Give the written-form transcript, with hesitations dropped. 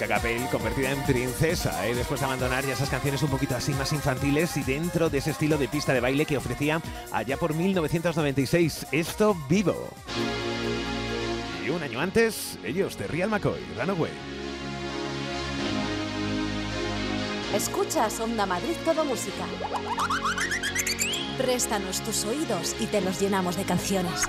Mónica Capel, convertida en princesa, después de abandonar ya esas canciones un poquito así más infantiles y dentro de ese estilo de pista de baile que ofrecía allá por 1996. Esto Vivo. Y un año antes, ellos de Real McCoy, Runaway. Escuchas Onda Madrid Todo Música. Préstanos tus oídos y te los llenamos de canciones.